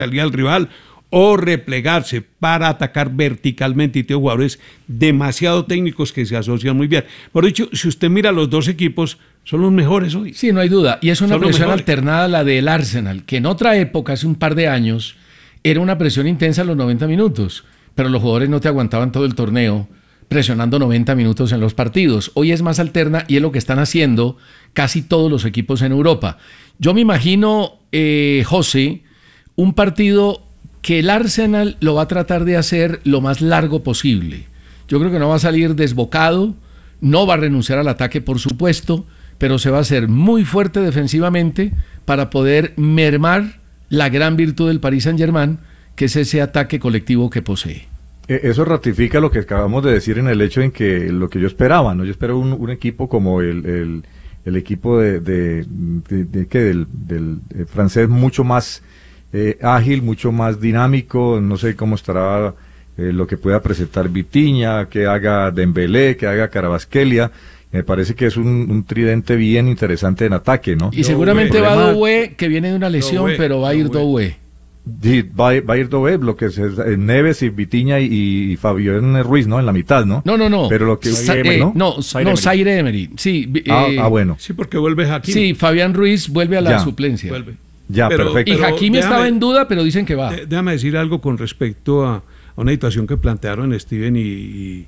salida al rival o replegarse para atacar verticalmente, y tiene jugadores demasiado técnicos que se asocian muy bien. Por dicho, si usted mira los dos equipos, son los mejores hoy. Sí, no hay duda. Y es una presión alternada a la del Arsenal, que en otra época, hace un par de años, era una presión intensa en los 90 minutos, pero los jugadores no te aguantaban todo el torneo presionando 90 minutos en los partidos. Hoy es más alterna y es lo que están haciendo casi todos los equipos en Europa. Yo me imagino, José, un partido que el Arsenal lo va a tratar de hacer lo más largo posible. Yo creo que no va a salir desbocado, no va a renunciar al ataque, por supuesto, pero se va a hacer muy fuerte defensivamente para poder mermar la gran virtud del Paris Saint-Germain, que es ese ataque colectivo que posee. Eso ratifica lo que acabamos de decir en el hecho en que lo que yo esperaba, ¿no? Yo espero un equipo como el equipo del francés, mucho más ágil, mucho más dinámico. No sé cómo estará lo que pueda presentar Vitinha, que haga Dembélé, que haga Kvaratskhelia. Me parece que es un tridente bien interesante en ataque, ¿no? Y seguramente va Doué, que viene de una lesión, pero va a ir Doué. Sí, va a ir Doué, lo que es Neves y Vitinha y Fabián Ruiz, ¿no? En la mitad, ¿no? No. Pero lo que Zaire Emery. Sí, bueno. Sí, porque vuelve Hakimi. Sí, Fabián Ruiz vuelve a la suplencia. Vuelve. Ya, perfecto. Y Hakimi estaba en duda, pero dicen que va. Déjame decir algo con respecto a una situación que plantearon Steven y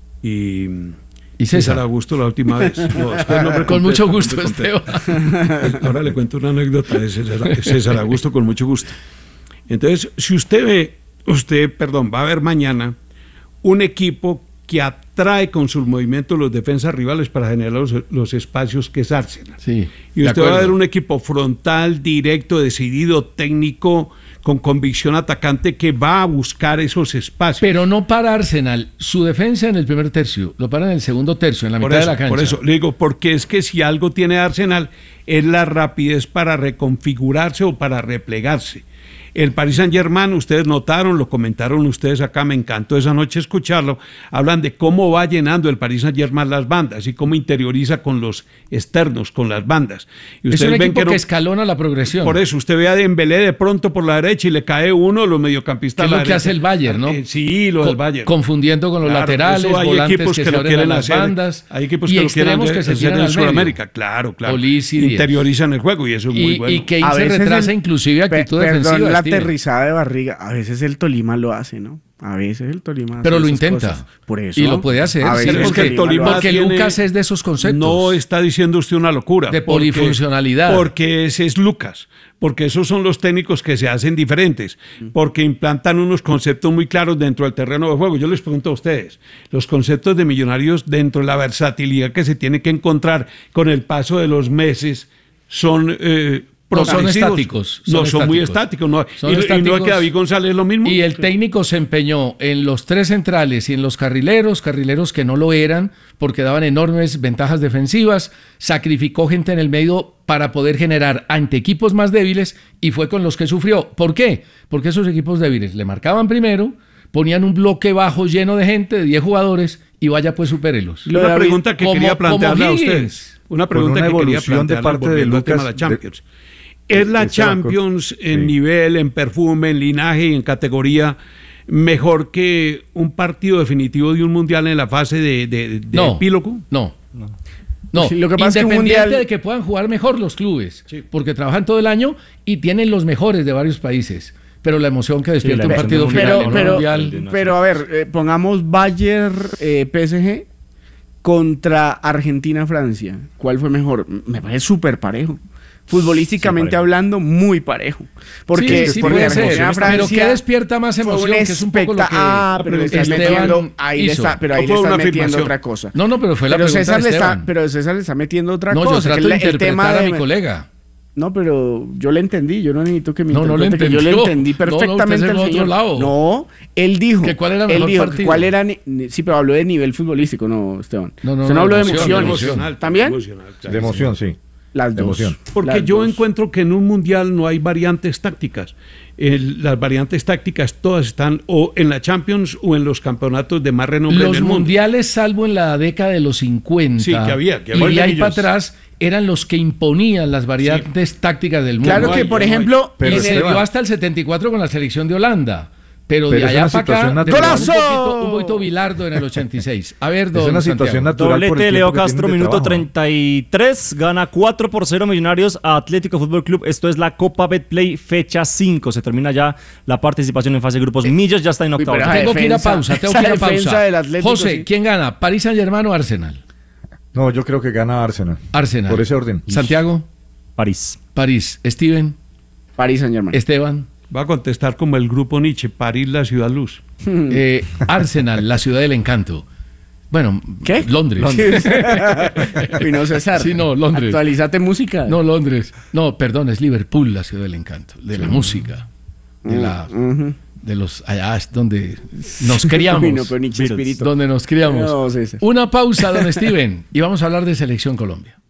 César Augusto la última vez. Con mucho gusto, Esteban. Ahora le cuento una anécdota de César Augusto con mucho gusto. Entonces, si usted va a ver mañana un equipo que atrae con sus movimientos los defensas rivales para generar los espacios, que es Arsenal. Sí, y usted va a ver un equipo frontal, directo, decidido, técnico, con convicción atacante, que va a buscar esos espacios. Pero no para Arsenal, su defensa en el primer tercio, lo para en el segundo tercio, en la mitad de la cancha. Por eso, le digo, porque es que si algo tiene Arsenal, es la rapidez para reconfigurarse o para replegarse. El Paris Saint-Germain, ustedes notaron, lo comentaron ustedes acá, me encantó esa noche escucharlo, hablan de cómo va llenando el Paris Saint-Germain las bandas y cómo interioriza con los externos, con las bandas. Y es un equipo que escalona la progresión. Por eso, usted ve a Dembélé de pronto por la derecha y le cae uno de los mediocampistas. Es lo que hace el Bayern, ¿no? Sí, lo del Bayern. Confundiendo con los laterales, volantes que se abren a las bandas. Hay equipos que lo quieren hacer en Sudamérica, claro. Interiorizan el juego y eso es muy bueno. Y que se retrasa inclusive actitud defensiva. La aterrizada de barriga, a veces el Tolima lo hace, ¿no? A veces el Tolima pero lo intenta cosas. Por eso, y lo puede hacer porque el Tolima porque Lucas es de esos conceptos. No está diciendo usted una locura de polifuncionalidad, porque ese es Lucas, porque esos son los técnicos que se hacen diferentes, porque implantan unos conceptos muy claros dentro del terreno de juego. Yo les pregunto a ustedes, los conceptos de Millonarios dentro de la versatilidad que se tiene que encontrar con el paso de los meses son no son estáticos. Son muy estáticos. No. Y no es que David González es lo mismo. Y el técnico se empeñó en los tres centrales y en los carrileros que no lo eran porque daban enormes ventajas defensivas, sacrificó gente en el medio para poder generar ante equipos más débiles y fue con los que sufrió. ¿Por qué? Porque esos equipos débiles le marcaban primero, ponían un bloque bajo lleno de gente, de 10 jugadores, y vaya pues supérelos. Una pregunta que quería plantearle a ustedes. Una pregunta que quería plantearle de parte de Lucas, la Champions. ¿Es la Champions en nivel, en perfume, en linaje y en categoría mejor que un partido definitivo de un mundial en la fase de epílogo? No. Sí, lo que pasa independiente de que puedan jugar mejor los clubes, porque trabajan todo el año y tienen los mejores de varios países. Pero la emoción que despierta un partido final en un mundial. Pero a ver, pongamos Bayern PSG contra Argentina-Francia. ¿Cuál fue mejor? Me parece súper parejo. Futbolísticamente hablando, muy parejo. Porque sí puede ser, pero ¿qué despierta más emoción? Que es un poco lo que pero le estás metiendo, ahí le estás metiendo otra cosa. No, pero fue la pregunta de Esteban. Pero César le está metiendo otra cosa. No, yo trato de interpretar a mi colega. No, pero yo le entendí, yo no necesito que me interprete, que yo le entendí perfectamente al señor. No, él dijo ¿cuál era el mejor partido? ¿Cuál era? Sí, pero habló de nivel futbolístico, no, Esteban. No habló de emociones. Emocional, ¿también? De emoción, sí. Las de dos. emoción. Porque Las yo dos. encuentro que en un mundial no hay variantes tácticas. Las variantes tácticas todas están o en la Champions o en los campeonatos de más renombre en Los el mundo. mundiales, salvo en la década de los 50, Sí, que había y de ahí ellos. para atrás, eran los que imponían las variantes tácticas del mundo. Claro No que, hay, por no hay. ejemplo, Pero Y se Esteban, dio hasta el 74 con la selección de Holanda. Pero de Pero es allá una para acá, situación de natural. ¡Golazo! un poquito Bilardo en el 86. A ver, Es don una situación Santiago. natural. por el Doblete de tiempo Leo que Castro, tienen de minuto trabajo. 33. Gana 4-0 Millonarios a Atlético Fútbol Club. Esto es la Copa Betplay, fecha 5. Se termina ya la participación en fase de grupos. Millos ya está en octavos. pero Tengo que ir a defensa, pausa, tengo esa que ir a defensa pausa. del Atlético, José, sí. ¿quién gana? ¿París Saint-Germain o Arsenal? No, yo creo que gana Arsenal. Arsenal. Por ese orden. Santiago, París. París. Steven, París Saint-Germain. Esteban. Va a contestar como el grupo Nietzsche, París, la ciudad luz. Arsenal, la ciudad del encanto. Bueno, ¿Qué? Londres. Y no, César. Sí, no, Londres. Actualizate música. No, Londres. No, perdón, es Liverpool, la ciudad del encanto, de la música, de los allá es donde nos criamos, Uy, no, pero Nietzsche Beatles. espíritu. donde nos criamos. No, César. Una pausa, don Steven, y vamos a hablar de Selección Colombia.